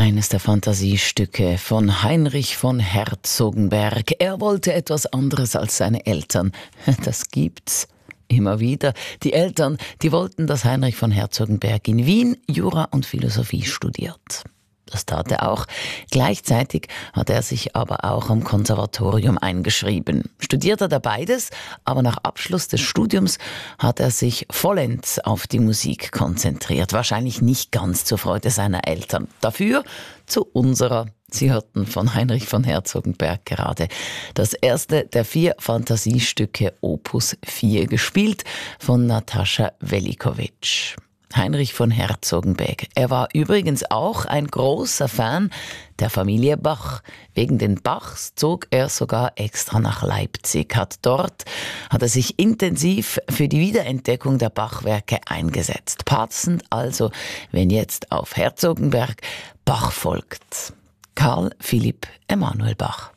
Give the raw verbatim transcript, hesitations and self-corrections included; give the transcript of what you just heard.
Eines der Fantasiestücke von Heinrich von Herzogenberg. Er wollte etwas anderes als seine Eltern. Das gibt's immer wieder. Die Eltern, die wollten, dass Heinrich von Herzogenberg in Wien Jura und Philosophie studiert. Das tat er auch. Gleichzeitig hat er sich aber auch am Konservatorium eingeschrieben. Studiert hat er beides, aber nach Abschluss des Studiums hat er sich vollends auf die Musik konzentriert. Wahrscheinlich nicht ganz zur Freude seiner Eltern. Dafür zu unserer. Sie hörten von Heinrich von Herzogenberg gerade das erste der vier Fantasiestücke Opus vier, gespielt von Natascha Velikovic. Heinrich von Herzogenberg. Er war übrigens auch ein großer Fan der Familie Bach. Wegen den Bachs zog er sogar extra nach Leipzig. Hat dort hat er sich intensiv für die Wiederentdeckung der Bachwerke eingesetzt. Passend also, wenn jetzt auf Herzogenberg Bach folgt. Karl Philipp Emanuel Bach.